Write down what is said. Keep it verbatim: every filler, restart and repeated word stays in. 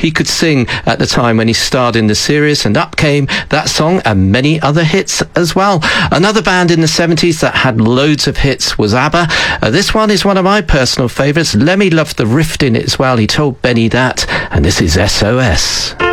he could sing at the time when he starred in the series, and up came that song and many other hits as well. Another band in the seventies that had loads of hits was ABBA. Uh, this one is one of my personal favourites. Lemmy loved the riff in it as well. He told Benny that, and this is S O S.